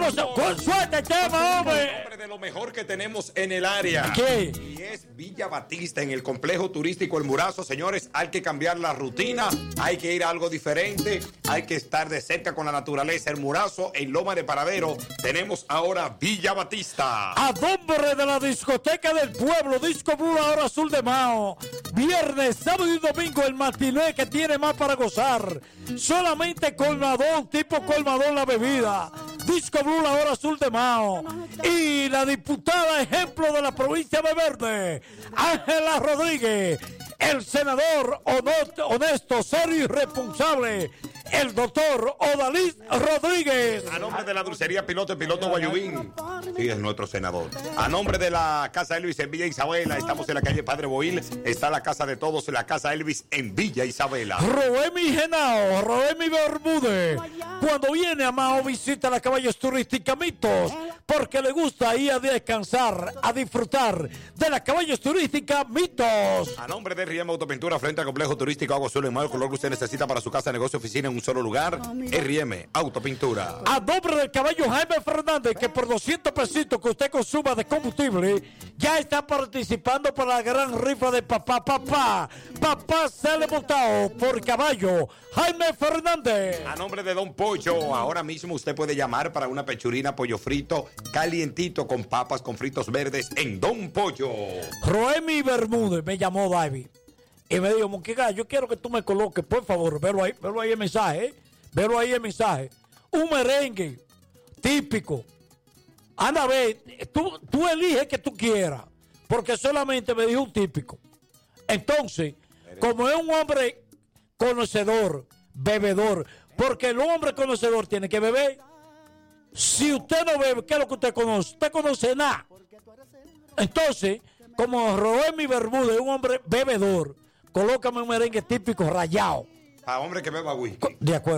Suelta el tema, hombre. Nombre de lo mejor que tenemos en el área. ¿Qué? Y es Villa Batista, en el complejo turístico El Murazo. Señores, hay que cambiar la rutina, hay que ir a algo diferente, hay que estar de cerca con la naturaleza. El Murazo, en Loma de Paradero, tenemos ahora Villa Batista. A nombre de la discoteca del pueblo, Disco Blue, la hora azul de Mao. Viernes, sábado y domingo, el matiné que tiene más para gozar. Solamente colmadón, tipo colmadón la bebida. Disco Blue, la hora azul de Mao. Y la diputada ejemplo de la provincia de Verde, Ángela Rodríguez. El senador honesto, serio y responsable, el doctor Odalís Rodríguez. A nombre de la dulcería Piloto Guayubín. Sí, es nuestro senador. A nombre de la Casa Elvis en Villa Isabela, estamos en la calle Padre Boil. Está la casa de todos, la Casa Elvis en Villa Isabela. Roemi Genao, Roemi Bermúdez. Cuando viene a Mao, visita las caballos turísticas Mitos, porque le gusta ir a descansar, a disfrutar de las caballos turísticas Mitos. A nombre de Riem Autopintura, frente al complejo turístico Agua Azul, en el color que usted necesita para su casa, negocio, oficina en un solo lugar. Riem Autopintura. A nombre del caballo Jaime Fernández, que por 200 pesitos que usted consuma de combustible, ya está participando por la gran rifa de papá. Papá sale montado por caballo Jaime Fernández. A nombre de Don Pollo, ahora mismo usted puede llamar para una pechurina, pollo frito, calientito con papas, con fritos verdes en Don Pollo. Roemi Bermúdez me llamó David y me dijo, Monquiga, yo quiero que tú me coloques, por favor, velo ahí el mensaje, velo ahí el mensaje. Un merengue típico. Anda a ver, tú eliges que tú quieras, porque solamente me dijo un típico. Entonces, como es un hombre conocedor, bebedor, porque el hombre conocedor tiene que beber. Si usted no bebe, ¿qué es lo que usted conoce? Usted conoce nada. Entonces, como Roemi Bermúdez es un hombre bebedor, colócame un merengue típico rayado. A hombre que beba whisky. De acuerdo.